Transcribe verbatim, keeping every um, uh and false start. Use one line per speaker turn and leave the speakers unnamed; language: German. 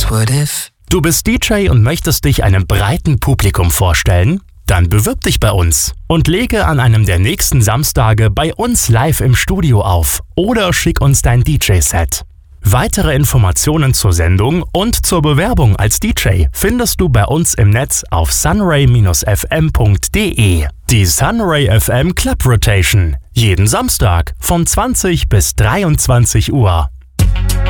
what if?
Du bist D J und möchtest dich einem breiten Publikum vorstellen? Dann bewirb dich bei uns und lege an einem der nächsten Samstage bei uns live im Studio auf oder schick uns dein D J-Set. Weitere Informationen zur Sendung und zur Bewerbung als D J findest du bei uns im Netz auf sunray Bindestrich f m punkt d e. Die Sunray F M Club Rotation. Jeden Samstag von zwanzig bis dreiundzwanzig Uhr.